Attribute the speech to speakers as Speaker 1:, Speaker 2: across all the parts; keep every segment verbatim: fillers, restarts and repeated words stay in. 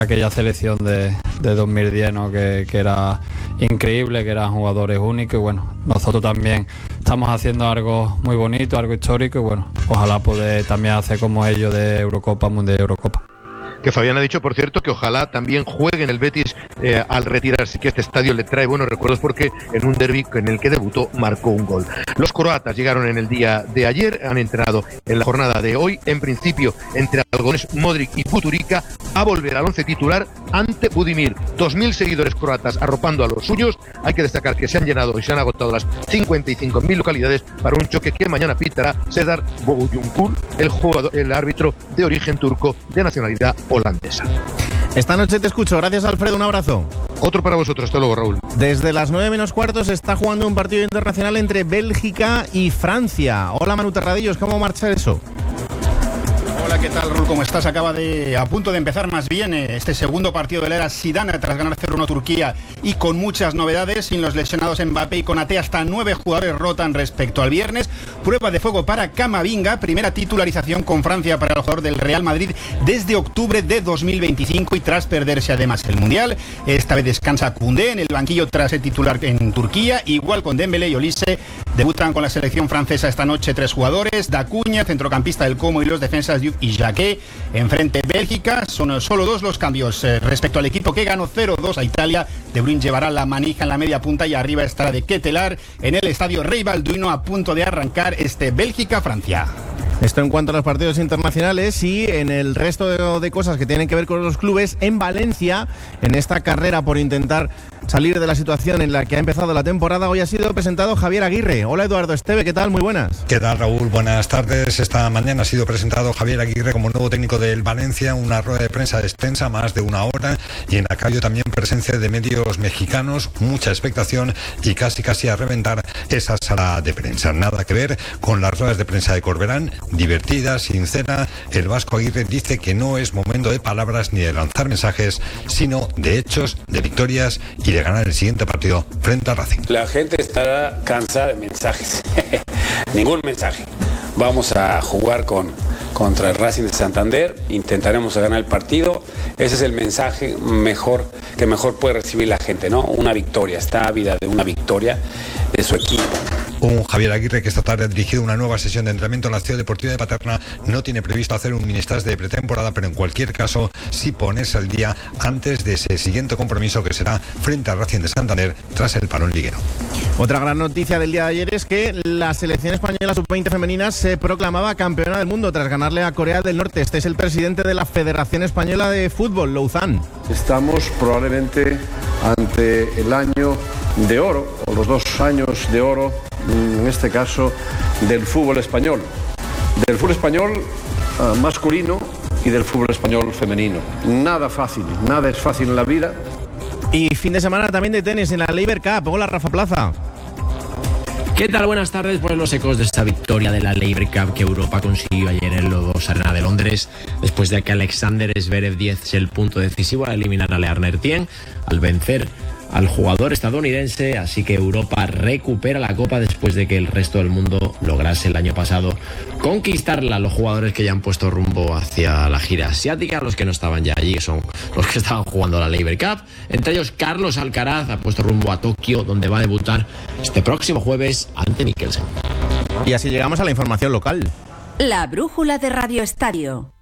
Speaker 1: aquella selección de, de dos mil diez, ¿no? que, que era increíble, que eran jugadores únicos, y bueno, nosotros también estamos haciendo algo muy bonito, algo histórico, y bueno, ojalá poder también hacer como ellos de Eurocopa, Mundial y Eurocopa.
Speaker 2: Que Fabián ha dicho, por cierto, que ojalá también juegue en el Betis eh, al retirarse, que este estadio le trae buenos recuerdos porque en un derbi en el que debutó marcó un gol. Los croatas llegaron en el día de ayer, han entrenado en la jornada de hoy, en principio entre Algones, Modric y Buturica, a volver al once titular ante Budimir. dos mil seguidores croatas arropando a los suyos. Hay que destacar que se han llenado y se han agotado las cincuenta y cinco mil localidades para un choque que mañana pitará Serdar Boguyunkur, el jugador, el árbitro de origen turco de nacionalidad holandesa.
Speaker 3: Esta noche te escucho. Gracias, Alfredo. Un abrazo.
Speaker 2: Otro para vosotros. Hasta luego, Raúl.
Speaker 3: Desde las nueve menos cuartos se está jugando un partido internacional entre Bélgica y Francia. Hola, Manu Terradillos. ¿Cómo marcha eso?
Speaker 4: Hola, ¿qué tal, Raúl? ¿Cómo estás? Acaba de, a punto de empezar más bien este segundo partido de la era Zidane tras ganar cero uno a Turquía y con muchas novedades, sin los lesionados Mbappé y Konaté, hasta nueve jugadores rotan respecto al viernes. Prueba de fuego para Camavinga, primera titularización con Francia para el jugador del Real Madrid desde octubre de dos mil veinticinco y tras perderse además el Mundial. Esta vez descansa Koundé en el banquillo tras ser titular en Turquía, igual con Dembélé y Olise. Debutan con la selección francesa esta noche tres jugadores: Dacuña, centrocampista del Como, y los defensas Diouf y Jacquet. Enfrente Bélgica, son solo dos los cambios eh, respecto al equipo que ganó cero dos a Italia. De Bruyne llevará la manija en la media punta y arriba estará de Ketelaar en el estadio Rey Balduino, a punto de arrancar este Bélgica-Francia.
Speaker 3: Esto en cuanto a los partidos internacionales, y en el resto de, de cosas que tienen que ver con los clubes. En Valencia, en esta carrera por intentar salir de la situación en la que ha empezado la temporada, hoy ha sido presentado Javier Aguirre. Hola, Eduardo Esteve, ¿qué tal? Muy buenas.
Speaker 5: ¿Qué tal, Raúl? Buenas tardes. Esta mañana ha sido presentado Javier Aguirre como nuevo técnico del Valencia, una rueda de prensa extensa, más de una hora, y en la calle también presencia de medios mexicanos, mucha expectación y casi casi a reventar esa sala de prensa. Nada que ver con las ruedas de prensa de Corberán, divertida, sincera. El vasco Aguirre dice que no es momento de palabras ni de lanzar mensajes, sino de hechos, de victorias y de ganar el siguiente partido frente a Racing.
Speaker 6: La gente estará cansada de mensajes. Ningún mensaje. Vamos a jugar con contra el Racing de Santander, intentaremos ganar el partido. Ese es el mensaje mejor que mejor puede recibir la gente, ¿no? Una victoria, está ávida de una victoria de su equipo.
Speaker 5: Un Javier Aguirre que esta tarde ha dirigido una nueva sesión de entrenamiento en la Ciudad Deportiva de Paterna. No tiene previsto hacer un mini-stage de pretemporada, pero en cualquier caso sí ponerse al día antes de ese siguiente compromiso que será frente al Racing de Santander tras el parón liguero.
Speaker 3: Otra gran noticia del día de ayer es que la selección española sub veinte femenina se proclamaba campeona del mundo tras ganarle a Corea del Norte. Este es el presidente de la Federación Española de Fútbol, Louzán.
Speaker 7: Estamos probablemente ante el año de oro, o los dos años de oro, en este caso, del fútbol español. Del fútbol español uh, masculino y del fútbol español femenino. Nada fácil, nada es fácil en la vida.
Speaker 3: Y fin de semana también de tenis en la Laver Cup. Hola, Rafa Plaza.
Speaker 8: ¿Qué tal? Buenas tardes. Pues los ecos de esta victoria de la Laver Cup que Europa consiguió ayer en los Arena de Londres, después de que Alexander Zverev diese el punto decisivo a eliminar a Learner Tien al vencer al jugador estadounidense. Así que Europa recupera la copa después de que el resto del mundo lograse el año pasado conquistarla. Los jugadores que ya han puesto rumbo hacia la gira asiática, los que no estaban ya allí, son los que estaban jugando la Laver Cup. Entre ellos Carlos Alcaraz ha puesto rumbo a Tokio, donde va a debutar este próximo jueves ante Mikkelsen.
Speaker 3: Y así llegamos a la información local.
Speaker 9: La brújula de Radio Estadio.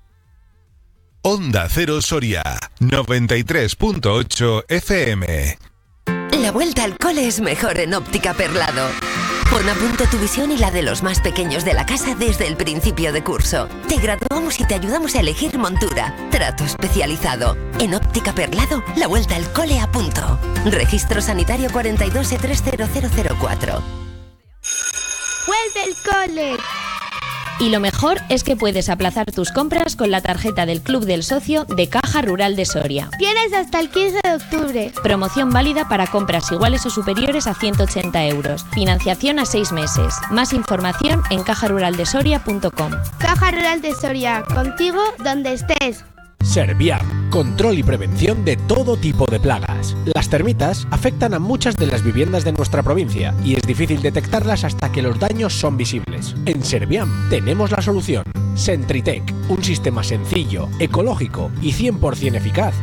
Speaker 10: Onda Cero Soria, noventa y tres punto ocho F M.
Speaker 11: La vuelta al cole es mejor en Óptica Perlado. Pon a punto tu visión y la de los más pequeños de la casa desde el principio de curso. Te graduamos y te ayudamos a elegir montura. Trato especializado. En Óptica Perlado, la vuelta al cole a punto. Registro sanitario cuarenta y dos E tres cero cero cero cuatro.
Speaker 12: ¡Vuelve el cole!
Speaker 13: Y lo mejor es que puedes aplazar tus compras con la tarjeta del Club del Socio de Caja Rural de Soria.
Speaker 12: Tienes hasta el quince de octubre.
Speaker 13: Promoción válida para compras iguales o superiores a ciento ochenta euros. Financiación a seis meses. Más información en caja rural de soria punto com.
Speaker 12: Caja Rural de Soria, contigo donde estés.
Speaker 14: Serviam, control y prevención de todo tipo de plagas. Las termitas afectan a muchas de las viviendas de nuestra provincia y es difícil detectarlas hasta que los daños son visibles. En Serviam tenemos la solución. Sentritec, un sistema sencillo, ecológico y cien por ciento eficaz